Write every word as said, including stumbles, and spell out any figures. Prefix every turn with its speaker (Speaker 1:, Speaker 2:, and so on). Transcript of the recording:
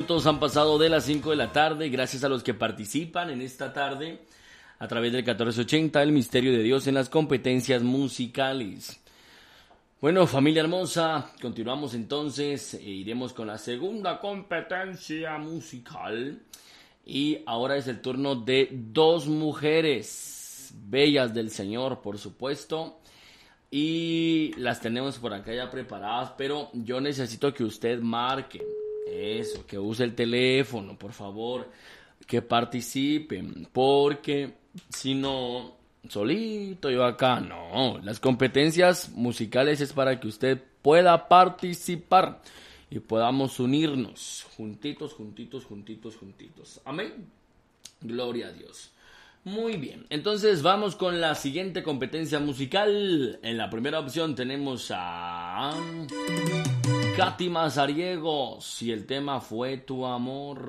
Speaker 1: Todos han pasado de las cinco de la tarde. Gracias a los que participan en esta tarde a través del catorce ochenta, el misterio de Dios en las competencias musicales. Bueno, familia hermosa, continuamos entonces e iremos con la segunda competencia musical. Y ahora es el turno de dos mujeres bellas del Señor, por supuesto. Y las tenemos por acá ya preparadas, pero yo necesito que usted marque. Eso, que use el teléfono, por favor, que participen, porque si no, solito yo acá, no. Las competencias musicales es para que usted pueda participar y podamos unirnos, juntitos, juntitos, juntitos, juntitos. Amén. Gloria a Dios. Muy bien, entonces vamos con la siguiente competencia musical. En la primera opción tenemos a Katy Mazariegos y el tema Fue tu amor.